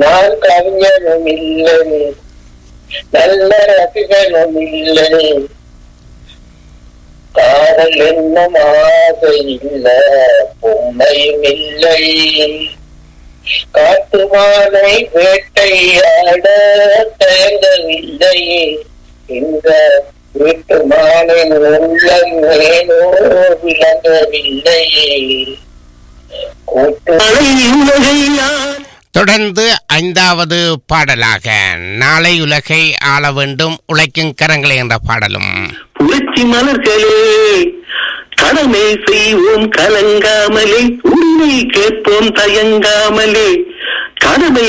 நான் கவிஞனும் இல்லை, நல்ல ரசிகனும் இல்லை, காதல் என்னும் ஆசை இல்ல, பொம்மையும் இல்லை, காட்டுமானை வேட்டையாட தயங்கவில்லை, இந்த வீட்டுமானின் உள்ளம் ஏனோ விளங்கவில்லை. தொடர்ந்து 5வது பாடலாக நாளை உலகை ஆள வேண்டும் உழைக்கும் கரங்களை என்ற பாடலும். புரட்சி மலர்களே கடமை செய்வோம் கலங்காமலே, உண்மை கேட்போம் தயங்காமலே, கடமை